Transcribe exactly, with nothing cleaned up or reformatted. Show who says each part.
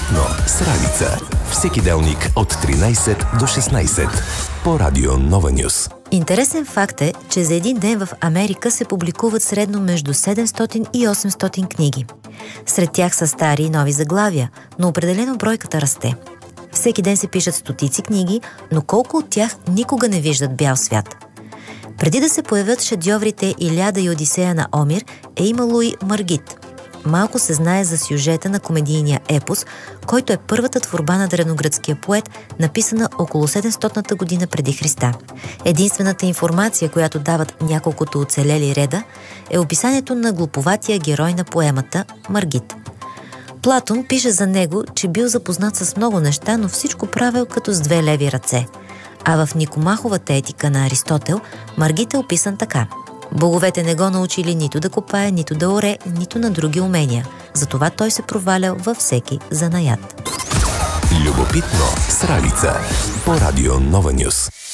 Speaker 1: Любопитно с Ралица. Всеки делник от тринайсет до шестнайсет по Радио Нова Нюс.
Speaker 2: Интересен факт е, че за един ден в Америка се публикуват средно между седемстотин и осемстотин книги. Сред тях са стари и нови заглавия, но определено бройката расте. Всеки ден се пишат стотици книги, но колко от тях никога не виждат бял свят? Преди да се появят шедьоврите Илиада и Одисея на Омир, е имало и Маргит. Малко се знае за сюжета на комедийния епос, който е първата творба на древногръцкия поет, написана около седемстотната година преди Христа. Единствената информация, която дават няколкото оцелели реда, е описанието на глуповатия герой на поемата Маргит. Платон пише за него, че бил запознат с много неща, но всичко правил като с две леви ръце. А в Никомаховата етика на Аристотел Маргит е описан така: боговете не го научили нито да копае, нито да оре, нито на други умения. Затова той се провалял във всеки занаят.
Speaker 1: Любопитно с Ралица по Радио Нова Нюс.